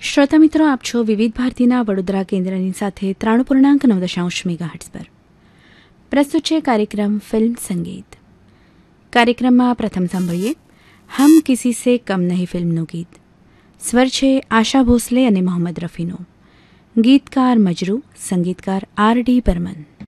શ્રોતા મિત્રો, આપ છો વિવિધ ભારતીના વડોદરા કેન્દ્રની સાથે 93.9 મેગાહર્ટ્ઝ પર. પ્રસ્તુત છે કાર્યક્રમ ફિલ્મ સંગીત. કાર્યક્રમમાં પ્રથમ સાંભળીએ હમ કિસી સે કમ નહીં ફિલ્મનું ગીત. સ્વર છે આશા ભોસલે અને મોહમ્મદ રફીનો. ગીતકાર મજરૂ, સંગીતકાર આર.ડી. બર્મન.